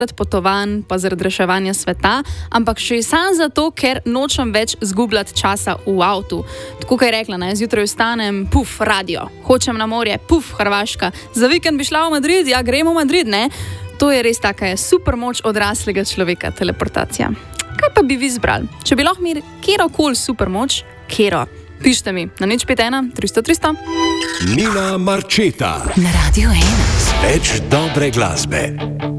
potovanj, pa zaradi reševanja sveta, ampak še samo zato, ker nočem več zgubljati časa v avtu. Tako kot je rekla, zjutraj vstanem, puf, radio, hočem na morje, puf, Hrvaška, za vikend bi šla v Madrid, ja, gremo v Madrid, ne? To je res taka super moč odraslega človeka, teleportacija. Kaj pa bi vi izbrali? Če bi lahko imeli kjerokoli super moč, kjero? Pišite mi na 051 300 300. Nina Marčeta Na Radio 1. Več dobre glasbe.